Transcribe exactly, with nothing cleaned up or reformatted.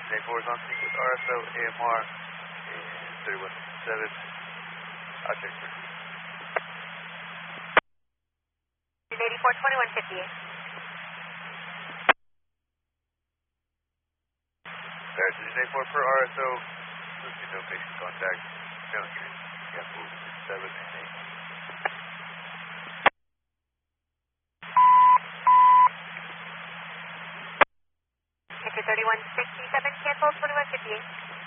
J four is on sync with R S O, A M R, and thirty-one fifty-seven. I'll check for eighty-four, twenty-one fifty-eight. There, this is J four for R S O. There's no patient contact. Channel three. Yeah, move fifty-seven and eight. thirty-one sixty-seven, cancel twenty-one fifty-eight.